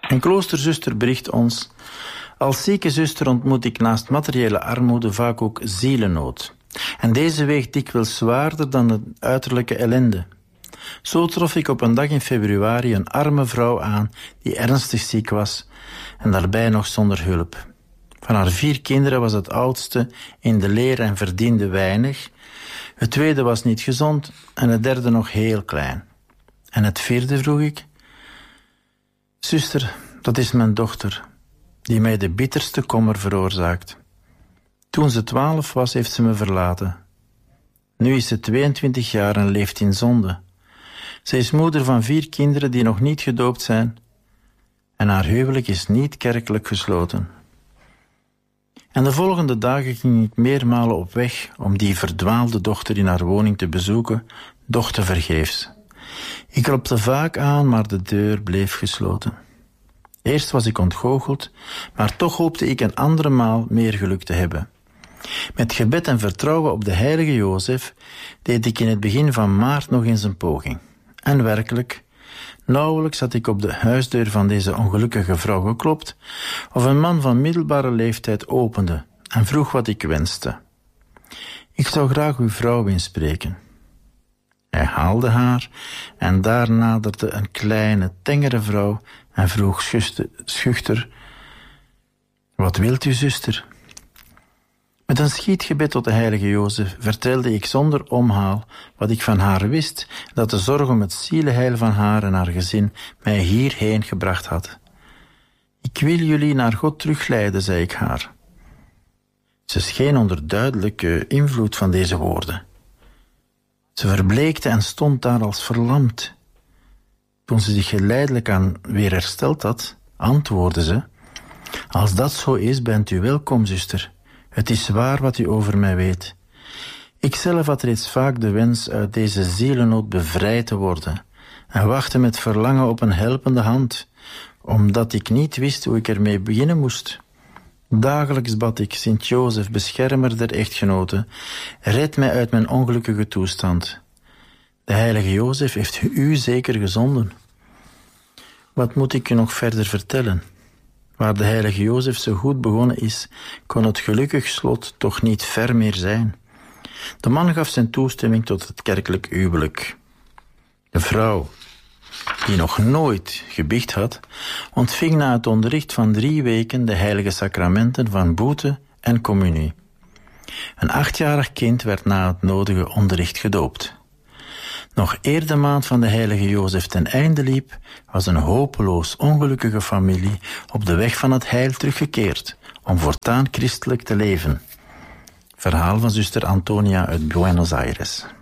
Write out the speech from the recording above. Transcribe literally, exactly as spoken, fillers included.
Een kloosterzuster bericht ons: als zieke zuster ontmoet ik naast materiële armoede vaak ook zielennood. En deze weegt dikwijls zwaarder dan de uiterlijke ellende. Zo trof ik op een dag in februari een arme vrouw aan die ernstig ziek was en daarbij nog zonder hulp. Van haar vier kinderen was het oudste in de leer en verdiende weinig. Het tweede was niet gezond en het derde nog heel klein. En het vierde, vroeg ik. Zuster, dat is mijn dochter, die mij de bitterste kommer veroorzaakt. Toen ze twaalf was, heeft ze me verlaten. Nu is ze tweeëntwintig jaar en leeft in zonde. Zij is moeder van vier kinderen die nog niet gedoopt zijn en haar huwelijk is niet kerkelijk gesloten. En de volgende dagen ging ik meermalen op weg om die verdwaalde dochter in haar woning te bezoeken, doch tevergeefs. Ik klopte vaak aan, maar de deur bleef gesloten. Eerst was ik ontgoocheld, maar toch hoopte ik een andere maal meer geluk te hebben. Met gebed en vertrouwen op de heilige Jozef deed ik in het begin van maart nog eens een poging. En werkelijk, nauwelijks had ik op de huisdeur van deze ongelukkige vrouw geklopt, of een man van middelbare leeftijd opende en vroeg wat ik wenste. Ik zou graag uw vrouw inspreken. Hij haalde haar en daar naderde een kleine, tengere vrouw en vroeg schuchter: wat wilt u, zuster? Met een schietgebed tot de heilige Jozef vertelde ik zonder omhaal wat ik van haar wist, dat de zorg om het zielenheil van haar en haar gezin mij hierheen gebracht had. Ik wil jullie naar God terugleiden, zei ik haar. Ze scheen onder duidelijke invloed van deze woorden. Ze verbleekte en stond daar als verlamd. Toen ze zich geleidelijk aan weer hersteld had, antwoordde ze: als dat zo is, bent u welkom, zuster. Het is waar wat u over mij weet. Ikzelf had reeds vaak de wens uit deze zielennood bevrijd te worden en wachtte met verlangen op een helpende hand, omdat ik niet wist hoe ik ermee beginnen moest. Dagelijks bad ik: Sint Jozef, beschermer der echtgenoten, red mij uit mijn ongelukkige toestand. De heilige Jozef heeft u zeker gezonden. Wat moet ik u nog verder vertellen? Waar de heilige Jozef zo goed begonnen is, kon het gelukkig slot toch niet ver meer zijn. De man gaf zijn toestemming tot het kerkelijk huwelijk. De vrouw, die nog nooit gebiecht had, ontving na het onderricht van drie weken de heilige sacramenten van boete en communie. Een achtjarig kind werd na het nodige onderricht gedoopt. Nog eer de maand van de heilige Jozef ten einde liep, was een hopeloos ongelukkige familie op de weg van het heil teruggekeerd, om voortaan christelijk te leven. Verhaal van zuster Antonia uit Buenos Aires.